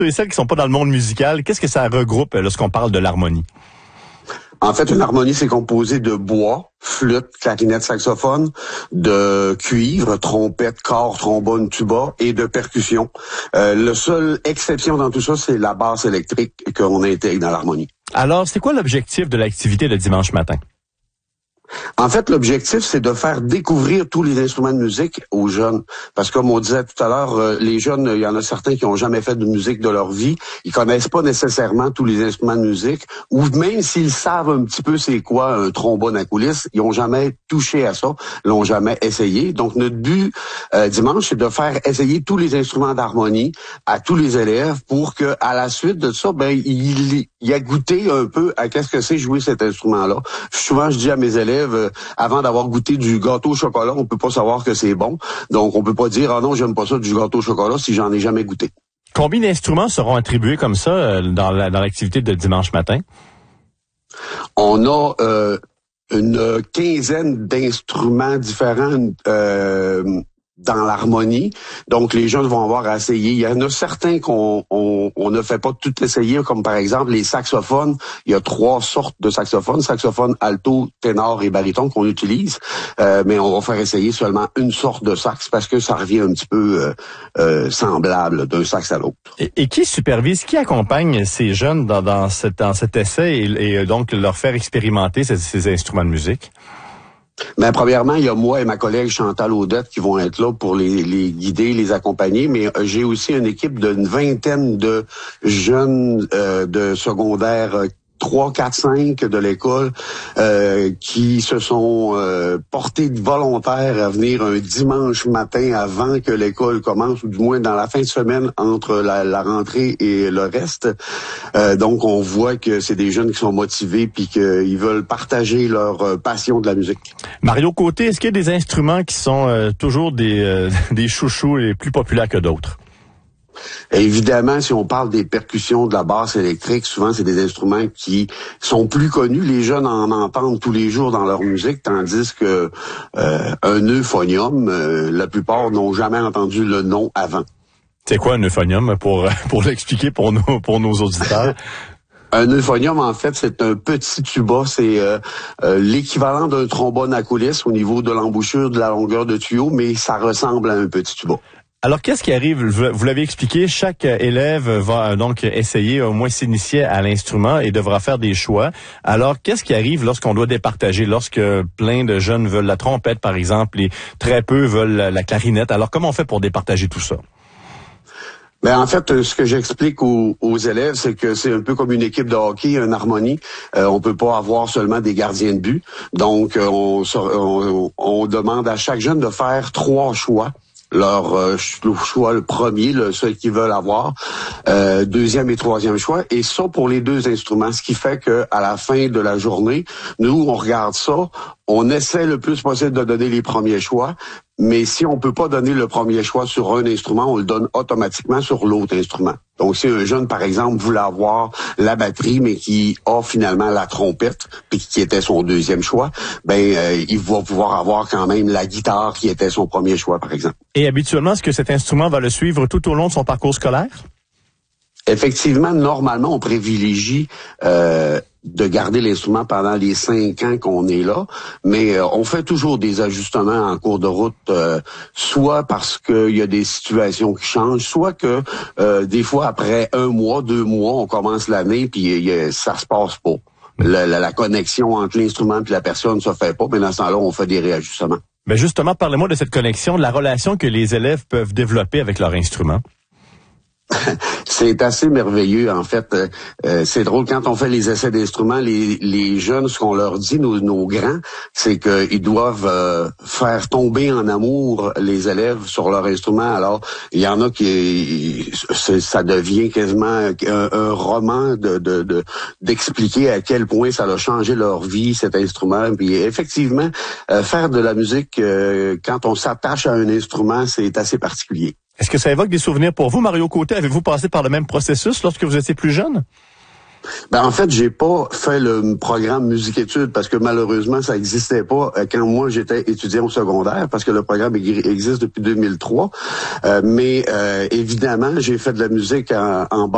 Et celles qui sont pas dans le monde musical, qu'est-ce que ça regroupe lorsqu'on parle de l'harmonie? En fait, une harmonie, c'est composé de bois, flûte, clarinette, saxophone, de cuivre, trompette, cor, trombone, tuba et de percussion. La seule exception dans tout ça, c'est la basse électrique qu'on intègre dans l'harmonie. Alors, c'est quoi l'objectif de l'activité de dimanche matin? En fait, l'objectif, c'est de faire découvrir tous les instruments de musique aux jeunes. Parce que, comme on disait tout à l'heure, les jeunes, il y en a certains qui ont jamais fait de musique de leur vie. Ils connaissent pas nécessairement tous les instruments de musique. Ou même s'ils savent un petit peu c'est quoi un trombone à coulisses, ils ont jamais touché à ça, l'ont jamais essayé. Donc, notre but, dimanche, c'est de faire essayer tous les instruments d'harmonie à tous les élèves pour que, à la suite de ça, il a goûté un peu à qu'est-ce que c'est jouer cet instrument-là. Souvent, je dis à mes élèves, avant d'avoir goûté du gâteau au chocolat, on peut pas savoir que c'est bon. Donc, on peut pas dire, ah non, j'aime pas ça du gâteau au chocolat si j'en ai jamais goûté. Combien d'instruments seront attribués comme ça dans l'activité de dimanche matin? On a une quinzaine d'instruments différents dans l'harmonie. Donc, les jeunes vont avoir à essayer. Il y en a certains qu'on ne fait pas tout essayer, comme par exemple les saxophones. Il y a 3 sortes de saxophones, saxophone, alto, ténor et baryton qu'on utilise. Mais on va faire essayer seulement une sorte de sax parce que ça revient un petit peu semblable d'un sax à l'autre. Et qui supervise, qui accompagne ces jeunes dans cet essai et donc leur faire expérimenter ces instruments de musique? Mais premièrement, il y a moi et ma collègue Chantal Audette qui vont être là pour les guider, les accompagner, mais j'ai aussi une équipe d'une vingtaine de jeunes de secondaire 3, 4, 5 de l'école qui se sont portés volontaires à venir un dimanche matin avant que l'école commence, ou du moins dans la fin de semaine entre la rentrée et le reste. Donc, on voit que c'est des jeunes qui sont motivés puis qu'ils veulent partager leur passion de la musique. Mario Côté, est-ce qu'il y a des instruments qui sont toujours des chouchous les plus populaires que d'autres? Évidemment, si on parle des percussions, de la basse électrique, souvent c'est des instruments qui sont plus connus. Les jeunes en entendent tous les jours dans leur musique, tandis que un euphonium, la plupart n'ont jamais entendu le nom avant. C'est quoi un euphonium pour l'expliquer pour nos auditeurs? Un euphonium, en fait, c'est un petit tuba. C'est l'équivalent d'un trombone à coulisses au niveau de l'embouchure, de la longueur de tuyau, mais ça ressemble à un petit tuba. Alors, qu'est-ce qui arrive? Vous l'avez expliqué, chaque élève va donc essayer au moins s'initier à l'instrument et devra faire des choix. Alors, qu'est-ce qui arrive lorsqu'on doit départager, lorsque plein de jeunes veulent la trompette, par exemple, et très peu veulent la clarinette? Alors, comment on fait pour départager tout ça? Ben en fait, ce que j'explique aux élèves, c'est que c'est un peu comme une équipe de hockey, une harmonie. On peut pas avoir seulement des gardiens de but. Donc, on demande à chaque jeune de faire 3 choix. Leur choix, le premier, ceux qu'ils veulent avoir, deuxième et troisième choix, et ça pour les 2 instruments, ce qui fait que à la fin de la journée, nous, on regarde ça, on essaie le plus possible de donner les premiers choix, mais si on peut pas donner le premier choix sur un instrument, on le donne automatiquement sur l'autre instrument. Donc, si un jeune, par exemple, voulait avoir la batterie, mais qui a finalement la trompette, puis qui était son deuxième choix, il va pouvoir avoir quand même la guitare qui était son premier choix, par exemple. Et habituellement, est-ce que cet instrument va le suivre tout au long de son parcours scolaire? Effectivement, normalement, on privilégie de garder l'instrument pendant les 5 ans qu'on est là, mais on fait toujours des ajustements en cours de route, soit parce qu'il y a des situations qui changent, soit que des fois, après 1 mois, 2 mois, on commence l'année, puis ça se passe pas. La connexion entre l'instrument et la personne ne se fait pas, mais dans ce temps-là, on fait des réajustements. Mais justement, parlez-moi de cette connexion, de la relation que les élèves peuvent développer avec leur instrument. C'est assez merveilleux, en fait. C'est drôle, quand on fait les essais d'instruments, les jeunes, ce qu'on leur dit, nos grands, c'est qu'ils doivent faire tomber en amour les élèves sur leur instrument. Alors, il y en a qui... ça devient quasiment un roman d'expliquer à quel point ça a changé leur vie, cet instrument. Puis effectivement, faire de la musique, quand on s'attache à un instrument, c'est assez particulier. Est-ce que ça évoque des souvenirs pour vous, Mario Côté? Avez-vous passé par le même processus lorsque vous étiez plus jeune? Ben en fait, j'ai pas fait le programme musique-études parce que malheureusement, ça existait pas quand moi j'étais étudiant au secondaire parce que le programme existe depuis 2003. Mais évidemment, j'ai fait de la musique en bas